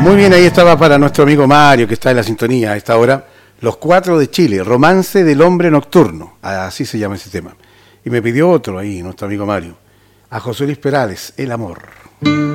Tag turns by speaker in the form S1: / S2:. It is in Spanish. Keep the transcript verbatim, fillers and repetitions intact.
S1: Muy bien, ahí estaba para nuestro amigo Mario, que está en la sintonía a esta hora, Los Cuatro de Chile, Romance del Hombre Nocturno, así se llama ese tema. Y me pidió otro ahí, nuestro amigo Mario, a José Luis Perales, El Amor.